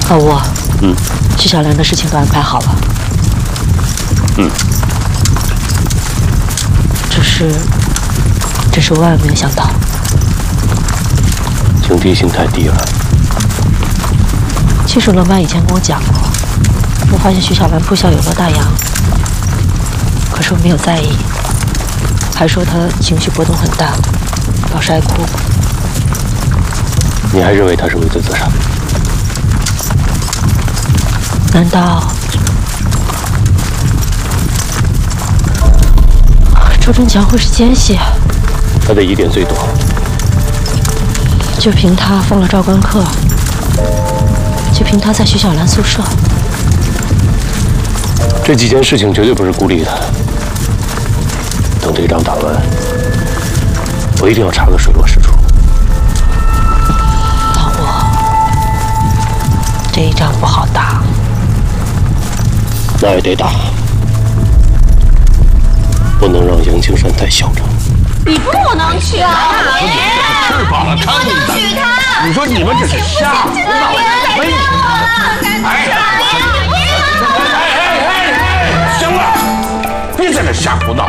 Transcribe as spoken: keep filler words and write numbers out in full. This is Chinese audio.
老吴， 嗯， 徐小兰的事情都安排好了。 嗯， 只是，真是万万没有想到， 警惕性太低了。 其实罗妈以前跟我讲过，我发现徐小兰铺下有落大洋，可是我没有在意，还说她情绪波动很大，老是爱哭。 你还认为她是畏罪自杀？ 难道周春强会是奸细？ 他的疑点最多， 就凭他封了赵关客，就凭他在徐小兰宿舍， 这几件事情绝对不是孤立的。等这仗打完，我一定要查个水落石出。 老吴，这一仗不好打。 那也得打，不能让杨青山太嚣张。 你不能娶她！ 你这是翅膀了，看你的！ 娶她！ 你说你们这是瞎胡闹！没你！哎哎哎哎！行了，别在这瞎胡闹！